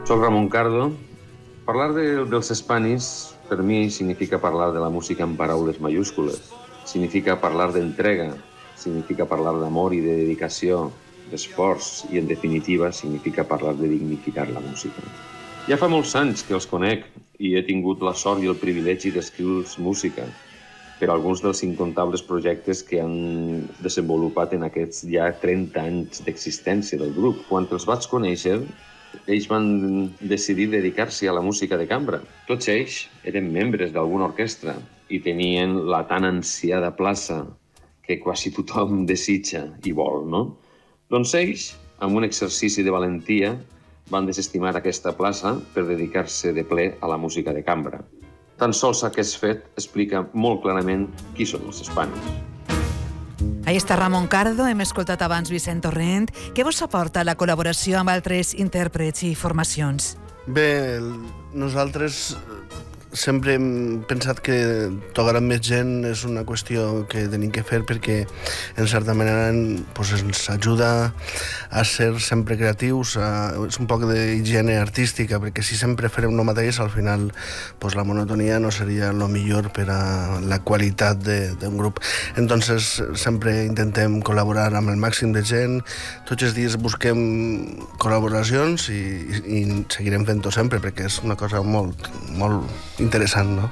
Soc Ramon Cardo. Parlar dels Spanish, per mi, significa parlar de la música en paraules mayúscules. Significa parlar d'entrega, significa parlar d'amor i de dedicació, d'esforç, i, en definitiva, significa parlar de dignificar la música. Ja fa molts anys que els conec i he tingut la sort i el privilegi d'escriure música per a alguns dels incontables projectes que han desenvolupat en aquests ja 30 anys d'existència del grup. Quan els vaig conèixer, ells van decidir dedicar-se a la música de cambra. Tots ells eren membres d'alguna orquestra i tenien la tan ansiada plaça que quasi tothom desitja i vol, no? Doncs ells, amb un exercici de valentia, van desestimar aquesta plaça per dedicar-se de ple a la música de cambra. Tan sols aquest fet explica molt clarament qui són els Spanish. Ahí està Ramon Cardo, hem escoltat abans Vicent Torrent. Què vos aporta la col·laboració amb altres intèrprets i formacions? Bé, nosaltres sempre hem pensat que tocar amb més gent és una qüestió que tenim que fer perquè, en certa manera, ens ajuda a ser sempre creatius. És un poc d'higiene artística, perquè si sempre farem el mateix, al final la monotonia no seria el millor per a la qualitat d'un grup. Entonces, sempre intentem col·laborar amb el màxim de gent. Tots els dies busquem col·laboracions i seguirem fent-ho sempre, perquè és una cosa molt interessant, no?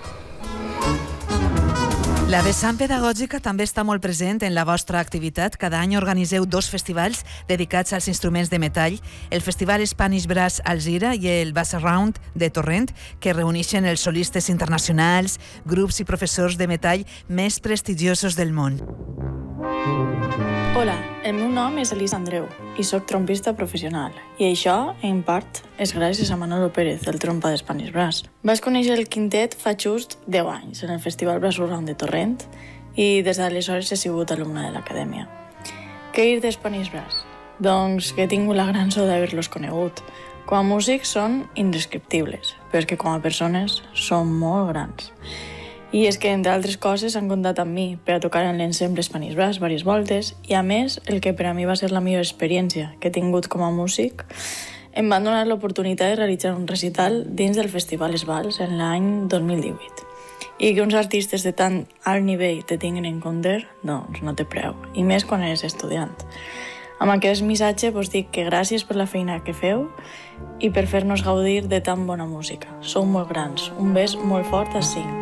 La vessant pedagògica també està molt present en la vostra activitat. Cada any organiseu 2 festivals dedicats als instruments de metall, el Festival Spanish Brass Alzira i el Bass Around de Torrent, que reuneixen els solistes internacionals, grups i professors de metall més prestigiosos del món. Hola, el meu nom és Elisa Andreu i soc trompista professional. I això, en part, és gràcies a Manolo Pérez, el trompa de Spanish Brass. Vaig conèixer el quintet fa just 10 anys en el Festival Brass Around de Torrent i des d'aleshores he sigut alumna de l'acadèmia. Què dir de Spanish Brass? Doncs que he tingut la gran sort d'haver-los conegut. Com a músics són indescriptibles, però és que com a persones són molt grans. I és que, entre altres coses, han comptat amb mi per a tocar en l'ensemble Spanish Brass diverses voltes i, a més, el que per a mi va ser la millor experiència que he tingut com a músic, em van donar l'oportunitat de realitzar un recital dins del Festival Esbals en l'any 2018. I que uns artistes de tan alt nivell te tinguin en compte, doncs no té preu, i més quan eres estudiant. Amb aquest missatge vos dic que gràcies per la feina que feu i per fer-nos gaudir de tan bona música. Sou molt grans. Un bes molt fort a 5.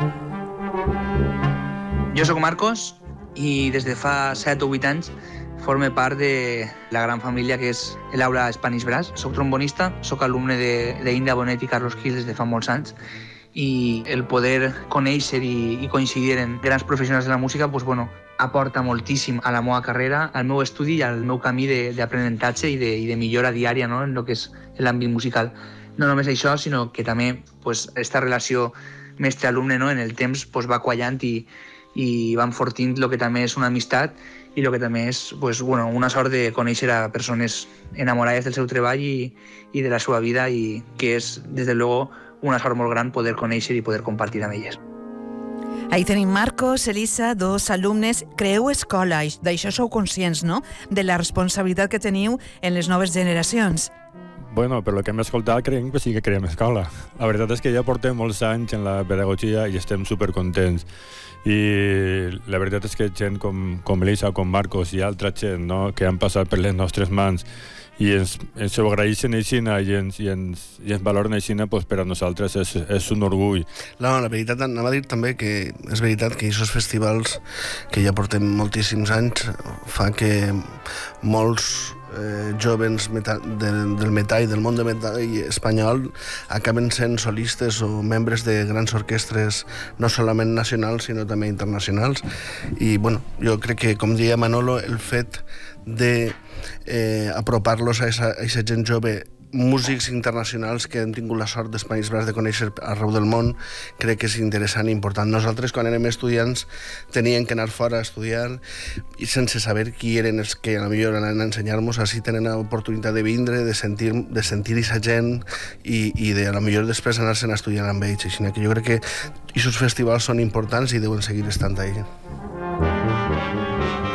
Jo sóc Marcos i des de fa 7 o 8 anys forme part de la gran família que és l'Aula Spanish Brass. Soc trombonista, soc alumne d'Inda Bonet i Carlos Gil des de fa molts anys i el poder conèixer i coincidir en grans professionals de la música aporta moltíssim a la meva carrera, al meu estudi i al meu camí d'aprenentatge i de millora diària, no?, en el que és l'àmbit musical. No només això, sinó que també aquesta relació mestre-alumne, no?, en el temps va quallant i va enfortint el que també és una amistat i el que també és una sort de conèixer a persones enamorades del seu treball i de la seva vida i que és, des de luego, una sort molt gran poder conèixer i poder compartir amb elles. Ahí tenim Marcos, Elisa, 2 alumnes. Creeu escola, d'això sou conscients, no?, de la responsabilitat que teniu en les noves generacions. Bueno, per lo que hem escoltat, creiem que sí que creem escola. La veritat és que ja portem molts anys en la pedagogia i estem supercontents. I la veritat és que gent com Elisa, com Marcos i altra gent, no?, que han passat per les nostres mans i ens ho agraeixen aixina i ens valoren aixina, per a nosaltres és un orgull. No, la veritat, anava a dir també que és veritat que aquests festivals que ja portem moltíssims anys fa que molts jovens del metall, del món del metall espanyol, acaben sent solistes o membres de grans orquestres, no solament nacionals, sinó també internacionals. I, jo crec que, com deia Manolo, el fet de apropar-los a aquesta gent jove, músics internacionals que hem tingut la sort d'Spanish Brass de conèixer arreu del món, crec que és interessant i important. Nosaltres, quan érem estudiants, teníem que anar fora a estudiar i sense saber qui eren els que a la millor anaven a ensenyar-nos, així tenen l'oportunitat de vindre, de sentir aquesta gent i de a la millor després anar-se'n a estudiar amb ells. Així que jo crec que aquests festivals són importants i deuen seguir estant ahí.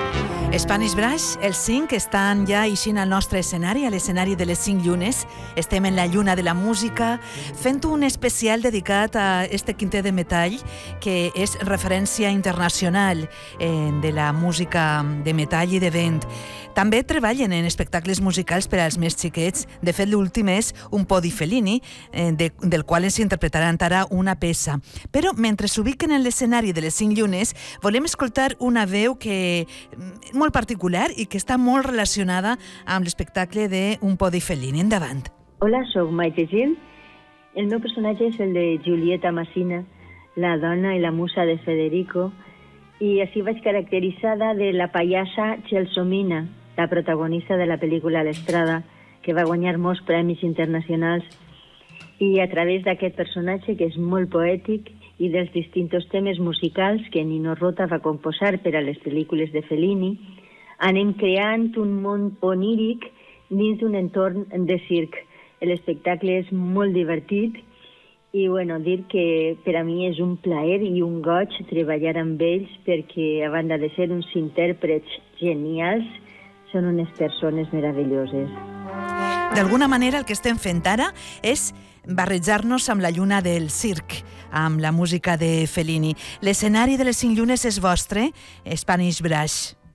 Spanish Brush, els 5 estan ja eixint al nostre escenari, a l'escenari de les 5 llunes. Estem en la lluna de la música, fent un especial dedicat a este quintet de metall, que és referència internacional de la música de metall i de vent. També treballen en espectacles musicals per als més xiquets. De fet, l'últim és un podi Fellini, del qual ens interpretaran ara una peça. Però mentre s'ubiquen en l'escenari de les 5 llunes, volem escoltar una veu que molt particular i que està molt relacionada amb l'espectacle d'un podi Fellini. Endavant. Hola, soc Maite Gil. El meu personatge és el de Giulietta Massina, la dona i la musa de Federico, i així vaig caracteritzada de la pallassa Gelsomina, la protagonista de la pel·lícula L'Estrada, que va guanyar molts premis internacionals. I a través d'aquest personatge, que és molt poètic, i dels distintos temes musicals que Nino Rota va composar per a les pel·lícules de Fellini, anem creant un món oníric dins d'un entorn de circ. L'espectacle és molt divertit i dir que per a mi és un plaer i un goig treballar amb ells perquè, a banda de ser uns intèrprets genials, són unes persones meravelloses. D'alguna manera el que estem fent ara és barrejar-nos amb la lluna del circ, amb la música de Fellini. L'escenari de les 5 llunes és vostre, Spanish Brush.